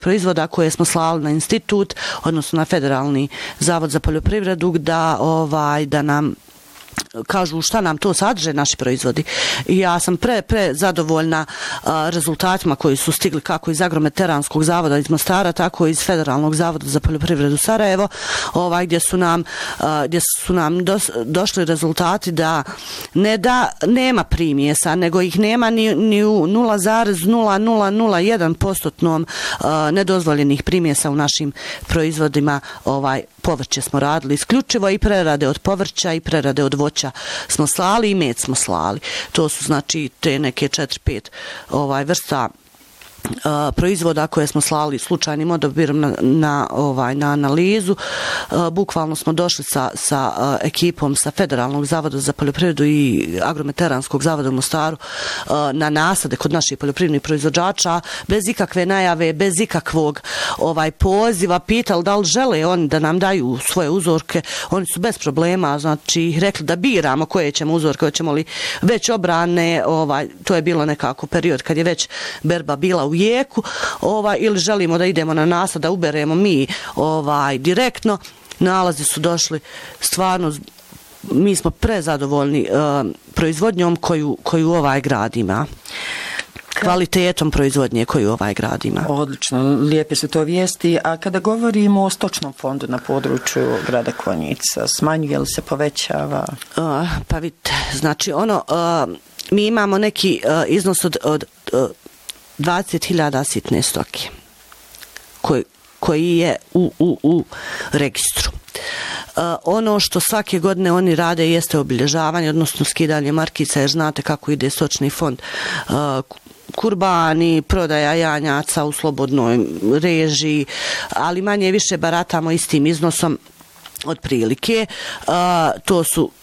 proizvoda koje smo slali na institut, odnosno na Federalni zavod za poljoprivredu, da nam kažu šta nam to sadrže naši proizvodi. I ja sam pre zadovoljna rezultatima koji su stigli kako iz Agrometeranskog zavoda iz Mostara, tako i iz Federalnog zavoda za poljoprivredu Sarajevo, gdje su nam došli rezultati da ne da nema primjesa, nego ih nema ni u 0,0001% nedozvoljenih primjesa u našim proizvodima. Povrće smo radili isključivo i prerade od povrća i prerade od voća smo slali i med smo slali. To su znači te neke 4-5 vrsta proizvoda koje smo slali slučajnim odabirom na analizu. Bukvalno smo došli sa ekipom sa Federalnog zavoda za poljoprivredu i Agrometeranskog zavoda u Mostaru na nasade kod naših poljoprivrednih proizvođača, bez ikakve najave, bez ikakvog poziva, pitali da li žele oni da nam daju svoje uzorke. Oni su bez problema, znači rekli da biramo koje ćemo uzorke, hoćemo li već obrane, to je bilo nekako period kad je već berba bila u jeku, ili želimo da idemo na nasad, da uberemo mi direktno. Nalazi su došli stvarno, mi smo prezadovoljni proizvodnjom koju grad ima. Kvalitetom proizvodnje koju grad ima. Odlično, lijepe su to vijesti. A kada govorimo o stočnom fondu na području grada Konjica, smanjuje li se, povećava? Pa vidite, znači mi imamo neki iznos od 20.000 sitne stoke koji je u registru. Ono što svake godine oni rade jeste obilježavanje, odnosno skidanje markica, jer znate kako ide stočni fond. Kurbani, prodaja janjaca u slobodnoj režiji, ali manje više baratamo istim iznosom otprilike. To su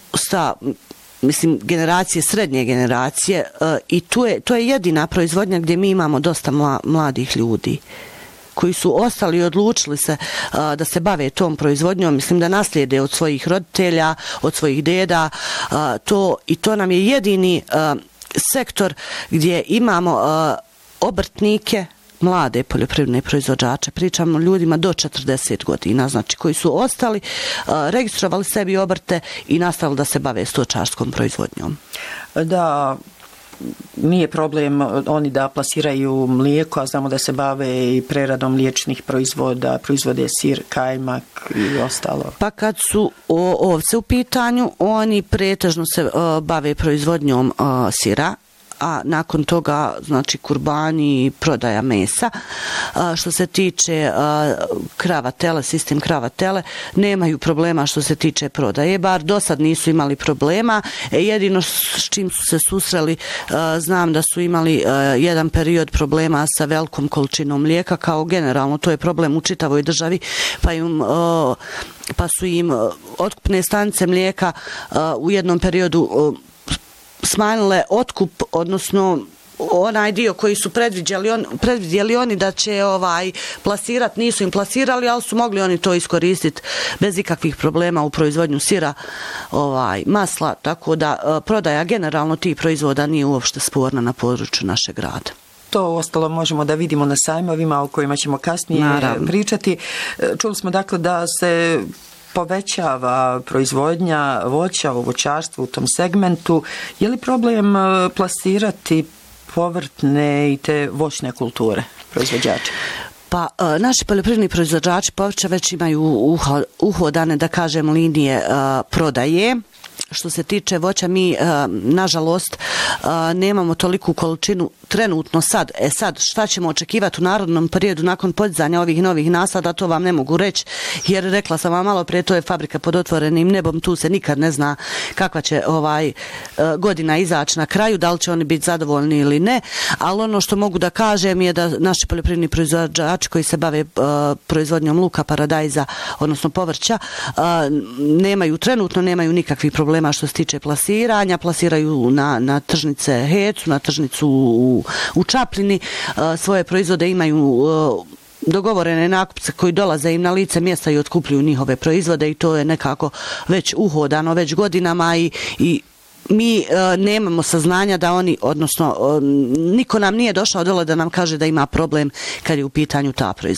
generacije, srednje generacije, i to je jedina proizvodnja gdje mi imamo dosta mladih ljudi koji su ostali i odlučili se da se bave tom proizvodnjom, mislim da naslijede od svojih roditelja, od svojih deda, i to nam je jedini sektor gdje imamo obrtnike, mlade poljoprivredne proizvođače, pričamo o ljudima do 40 godina, znači koji su ostali, registrovali sebi obrte i nastavili da se bave stočarskom proizvodnjom. Da, nije problem oni da plasiraju mlijeko, a znamo da se bave i preradom mliječnih proizvoda, proizvode sir, kajmak i ostalo. Pa kad su ovce u pitanju, oni pretežno se bave proizvodnjom sira, a nakon toga znači kurbani i prodaja mesa. Što se tiče krava tele, sistem krava tele, nemaju problema što se tiče prodaje, bar do sad nisu imali problema. Jedino s čim su se susreli, znam da su imali jedan period problema sa velikom količinom mlijeka, kao generalno to je problem u čitavoj državi, pa su im otkupne stanice mlijeka u jednom periodu smanjile otkup, odnosno onaj dio koji su predvidjeli oni da će plasirati, nisu im plasirali, ali su mogli oni to iskoristiti bez ikakvih problema u proizvodnju sira, masla, tako da prodaja generalno tih proizvoda nije uopšte sporna na području našeg grada. To ostalo možemo da vidimo na sajmovima o kojima ćemo kasnije pričati. Čuli smo dakle da se povećava proizvodnja voća u voćarstvu u tom segmentu. Je li problem plasirati povrtne i te voćne kulture proizvođača? Pa naši poljoprivredni proizvođači povrća već imaju uhodane, da kažem, linije prodaje. Što se tiče voća, mi nažalost nemamo toliku količinu trenutno sad. Sad, šta ćemo očekivati u narodnom periodu nakon podizanja ovih novih nasada, to vam ne mogu reći, jer rekla sam vam malo prije, to je fabrika pod otvorenim nebom, tu se nikad ne zna kakva će godina izaći na kraju, da li će oni biti zadovoljni ili ne, ali ono što mogu da kažem je da naši poljoprivredni proizvođači koji se bave proizvodnjom luka, paradajza, odnosno povrća, trenutno nemaju nikakvih problema što se tiče plasiranja, plasiraju na tržnice Hecu, na tržnicu u Čapljini, svoje proizvode imaju dogovorene nakupce koji dolaze im na lice mjesta i otkupljuju njihove proizvode i to je nekako već uhodano već godinama i mi nemamo saznanja da oni, odnosno niko nam nije došao dole da nam kaže da ima problem kad je u pitanju ta proizvodnja.